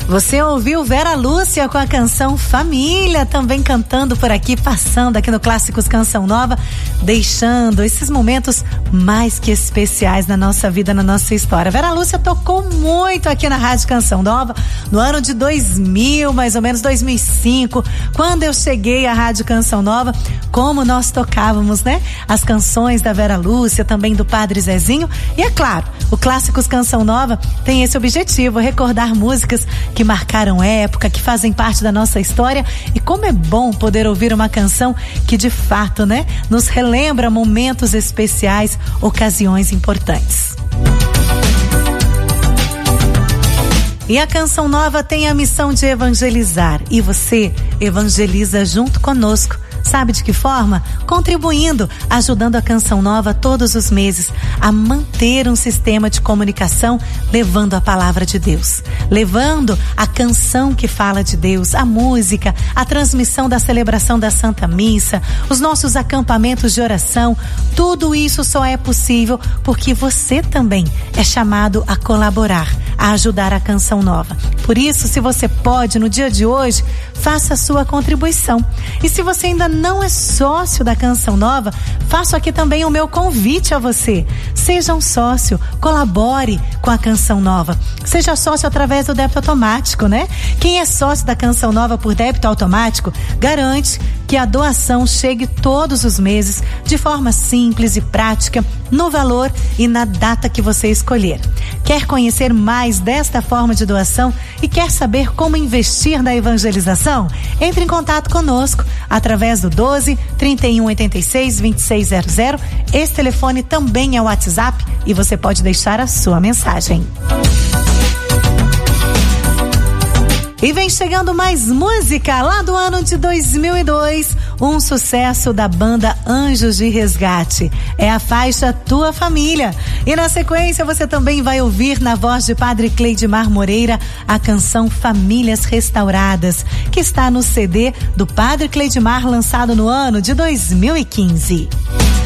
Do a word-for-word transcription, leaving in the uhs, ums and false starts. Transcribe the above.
Você ouviu Vera Lúcia com a canção Família, também cantando por aqui, passando aqui no Clássicos Canção Nova, deixando esses momentos mais que especiais na nossa vida, na nossa história. Vera Lúcia tocou muito aqui na Rádio Canção Nova no ano de dois mil, mais ou menos dois mil e cinco, quando eu cheguei à Rádio Canção Nova, como nós tocávamos, né? As canções da Vera Lúcia, também do Padre Zezinho, e é claro, o Clássicos Canção Nova tem esse objetivo, recordar músicas que marcaram época, que fazem parte da nossa história, e como é bom poder ouvir uma canção que de fato, né, nos relembra momentos especiais, ocasiões importantes. E a Canção Nova tem a missão de evangelizar, e você evangeliza junto conosco. Sabe de que forma? Contribuindo, ajudando a Canção Nova todos os meses a manter um sistema de comunicação, levando a palavra de Deus, levando a canção que fala de Deus, a música, a transmissão da celebração da Santa Missa, os nossos acampamentos de oração. Tudo isso só é possível porque você também é chamado a colaborar, a ajudar a Canção Nova. Por isso, se você pode, no dia de hoje, faça a sua contribuição. E se você ainda não é sócio da Canção Nova, faço aqui também o meu convite a você. Seja um sócio, colabore com a Canção Nova. Seja sócio através do débito automático, né? Quem é sócio da Canção Nova por débito automático, garante que a doação chegue todos os meses, de forma simples e prática, no valor e na data que você escolher. Quer conhecer mais desta forma de doação e quer saber como investir na evangelização? Entre em contato conosco através do doze, trinta e um, oitenta e seis, vinte e seis zero zero. Esse telefone também é o WhatsApp e você pode deixar a sua mensagem. E vem chegando mais música lá do ano de dois mil e dois, um sucesso da banda Anjos de Resgate. É a faixa Tua Família. E na sequência você também vai ouvir na voz de Padre Cleidimar Moreira a canção Famílias Restauradas, que está no C D do Padre Cleidimar, lançado no ano de dois mil e quinze.